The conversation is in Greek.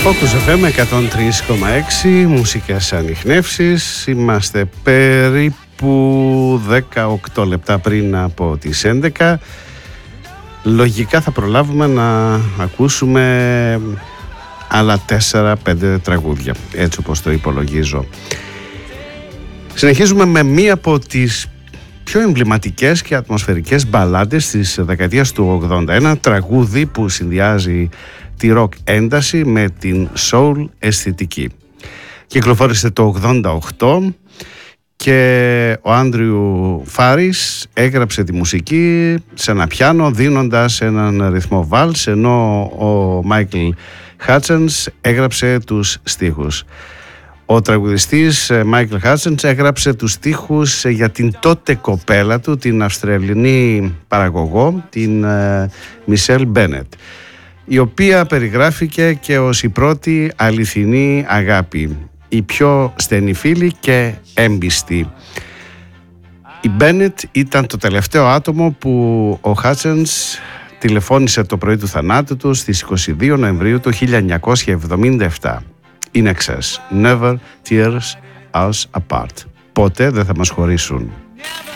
Focus FM 103,6, μουσικές ανιχνεύσεις. Είμαστε περίπου 18 λεπτά πριν από τις 11. Λογικά θα προλάβουμε να ακούσουμε άλλα 4-5 τραγούδια, έτσι όπως το υπολογίζω. Συνεχίζουμε με μία από τις πιο εμβληματικές και ατμοσφαιρικές μπαλάντες της δεκαετίας του 80. Ένα τραγούδι που συνδυάζει τη ροκ ένταση με την soul αισθητική. Κυκλοφόρησε το 88 και ο Άντριου Φάρις έγραψε τη μουσική σε ένα πιάνο δίνοντας έναν ρυθμό βάλς, ενώ ο Μάικλ Χάτσενς έγραψε τους στίχους. Ο τραγουδιστής Μάικλ Χάτσενς έγραψε τους στίχους για την τότε κοπέλα του, την Αυστραλινή παραγωγό, την Μισελ Μπένετ, η οποία περιγράφηκε και ως η πρώτη αληθινή αγάπη, η πιο στενή φίλη και έμπιστη. Η Μπένετ ήταν το τελευταίο άτομο που ο Χάτσενς τηλεφώνησε το πρωί του θανάτου του στις 22 Νοεμβρίου του 1977. In excess, never tears us apart. Πότε δεν θα μας χωρίσουν.